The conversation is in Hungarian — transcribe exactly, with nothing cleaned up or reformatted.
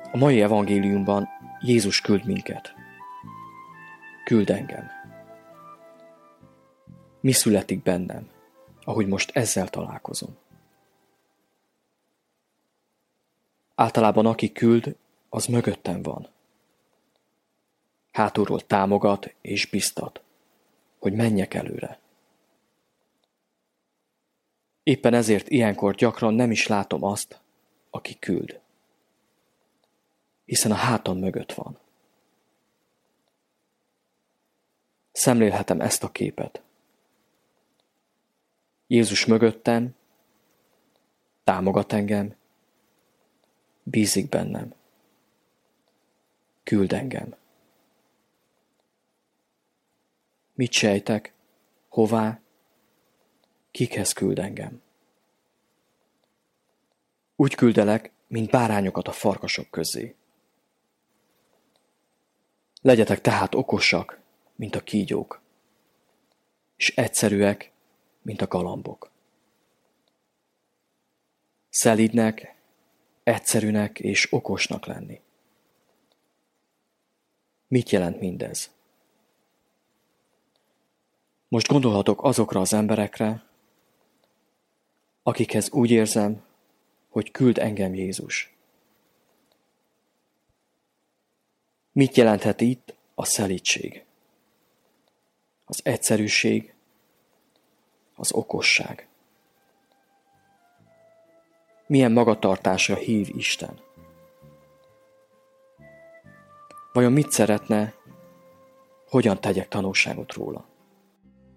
A mai evangéliumban Jézus küld minket. Küld engem. Mi születik bennem, ahogy most ezzel találkozom? Általában aki küld, az mögöttem van. Hátulról támogat és biztat, hogy menjek előre. Éppen ezért ilyenkor gyakran nem is látom azt, aki küld. Hiszen a hátam mögött van. Szemlélhetem ezt a képet. Jézus mögöttem, támogat engem, bízik bennem, küld engem. Mit sejtek, hová, kikhez küld engem? Úgy küldelek, mint bárányokat a farkasok közé. Legyetek tehát okosak, mint a kígyók, és egyszerűek, mint a galambok. Szelídnek, egyszerűnek és okosnak lenni. Mit jelent mindez? Most gondolhatok azokra az emberekre, akikhez úgy érzem, hogy küld engem Jézus. Mit jelenthet itt a szelídség? Az egyszerűség, az okosság. Milyen magatartásra hív Isten? Vajon mit szeretne, hogyan tegyek tanúságot róla?